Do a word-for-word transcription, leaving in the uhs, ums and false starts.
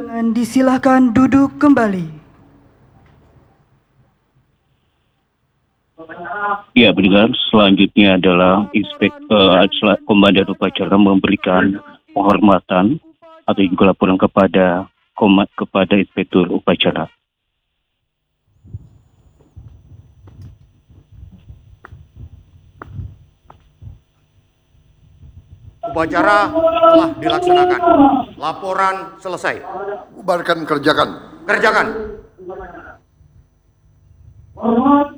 Dengan disilahkan duduk kembali. Ya, pendengar, selanjutnya adalah Inspektur uh, Komandan Upacara memberikan penghormatan atau juga laporan kepada kepada Inspektur Upacara. Upacara telah dilaksanakan. Laporan selesai. Bubarkan, kerjakan. Kerjakan.